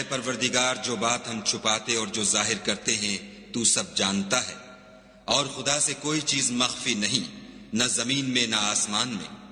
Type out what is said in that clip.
परवरदिगार, जो बात हम छुपाते और जो जाहिर करते हैं तू सब जानता है, और खुदा से कोई चीज मख्फी नहीं, न जमीन में न आसमान में।